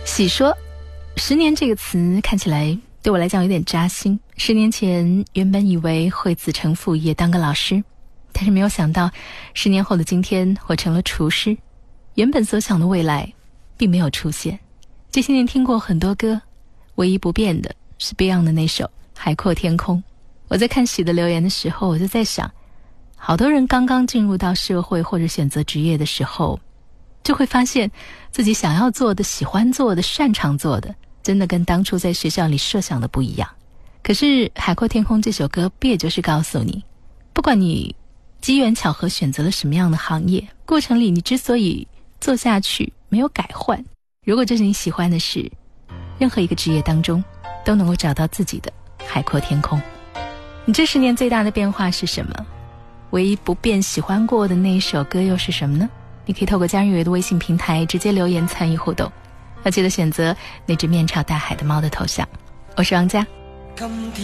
喜说10年这个词看起来对我来讲有点扎心。10年前原本以为会子承父业当个老师，但是没有想到10年后的今天我成了厨师。原本所想的未来并没有出现。这些年听过很多歌，唯一不变的是 Beyond 的那首《海阔天空》。我在看喜的留言的时候，我就在想，好多人刚刚进入到社会或者选择职业的时候，就会发现自己想要做的、喜欢做的、擅长做的，真的跟当初在学校里设想的不一样。可是《海阔天空》这首歌不也就是告诉你，不管你机缘巧合选择了什么样的行业，过程里你之所以做下去没有改换，如果这是你喜欢的事，任何一个职业当中都能够找到自己的海阔天空。你这10年最大的变化是什么？唯一不变喜欢过的那一首歌又是什么呢？你可以透过家人有约的微信平台直接留言参与互动，要记得选择那只面朝大海的猫的头像。我是王佳。